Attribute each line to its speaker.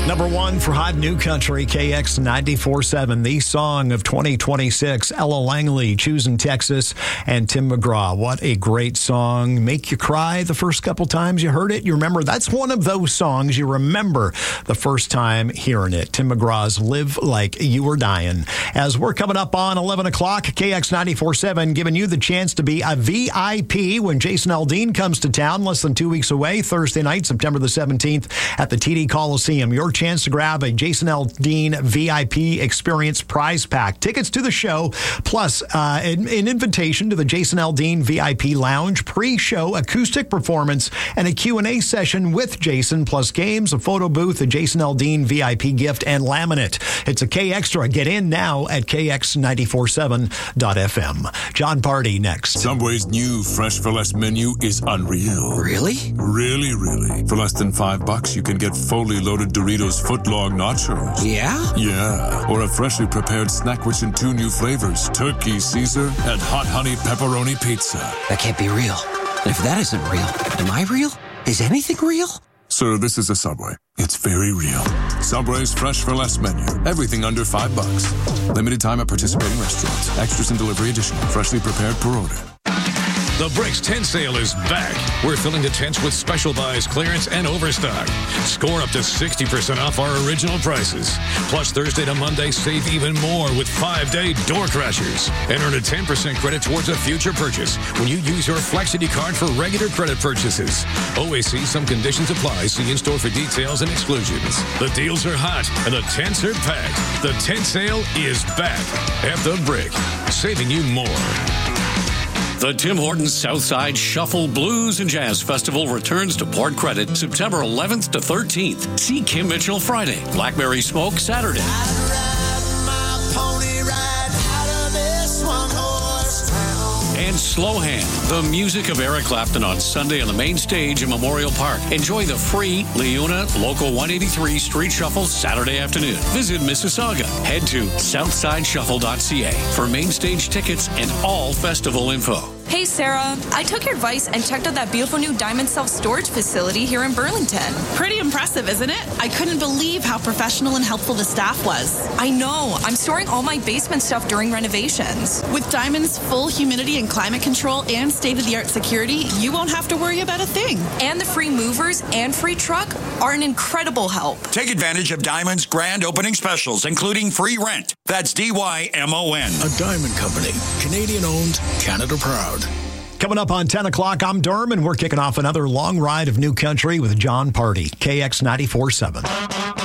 Speaker 1: Number one for Hot New Country, KX 94.7, the song of 2026. Ella Langley, Choosing Texas, and Tim McGraw. What a great song. Make you cry the first couple times you heard it. You remember, that's one of those songs you remember the first time hearing it. Tim McGraw's Live Like You Were Dying. As we're coming up on 11 o'clock, KX 94.7, giving you the chance to be a VIP when Jason Aldean comes to town, less than 2 weeks away, Thursday night, September the 17th, at the TD Coliseum. Your chance to grab a Jason Aldean VIP Experience prize pack. Tickets to the show, plus an invitation to the Jason Aldean VIP Lounge, pre-show acoustic performance, and a Q&A session with Jason, plus games, a photo booth, a Jason Aldean VIP gift, and laminate. It's a K Extra. Get in now at kx947.fm. John Party next.
Speaker 2: Subway's new Fresh for Less menu is unreal.
Speaker 3: Really?
Speaker 2: Really, really. For less than $5, you can get fully loaded Doritos footlong nachos.
Speaker 3: Yeah?
Speaker 2: Yeah. Or a freshly prepared snack rich in 2 new flavors, Turkey Caesar and Hot Honey Pepperoni Pizza.
Speaker 3: That can't be real. If that isn't real, am I real? Is anything real?
Speaker 2: Sir, this is a Subway. It's very real. Subway's Fresh for Less menu. Everything under $5. Limited time at participating restaurants. Extras and delivery additional. Freshly prepared per order.
Speaker 4: The Bricks tent sale is back. We're filling the tents with special buys, clearance, and overstock. Score up to 60% off our original prices. Plus, Thursday to Monday, save even more with 5-day door crashers. And earn a 10% credit towards a future purchase when you use your Flexity card for regular credit purchases. Always see some conditions apply. See in-store for details and exclusions. The deals are hot and the tents are packed. The tent sale is back at The Brick, saving you more.
Speaker 5: The Tim Hortons Southside Shuffle Blues and Jazz Festival returns to Port Credit September 11th to 13th. See Kim Mitchell Friday, Blackberry Smoke Saturday. And Slow Hand, the music of Eric Clapton on Sunday on the main stage in Memorial Park. Enjoy the free Leona Local 183 Street Shuffle Saturday afternoon. Visit Mississauga. Head to southsideshuffle.ca for main stage tickets and all festival info.
Speaker 6: Hey, Sarah. I took your advice and checked out that beautiful new Diamond self-storage facility here in Burlington.
Speaker 7: Pretty impressive, isn't it? I couldn't believe how professional and helpful the staff was.
Speaker 6: I know. I'm storing all my basement stuff during renovations.
Speaker 7: With Diamond's full humidity and climate control and state-of-the-art security, you won't have to worry about a thing.
Speaker 6: And the free movers and free truck are an incredible help.
Speaker 8: Take advantage of Diamond's grand opening specials, including free rent. That's DYMON.
Speaker 9: A Diamond Company. Canadian-owned, Canada-proud.
Speaker 1: Coming up on 10 o'clock, I'm Durham, and we're kicking off another long ride of New Country with John Party, KX 94.7.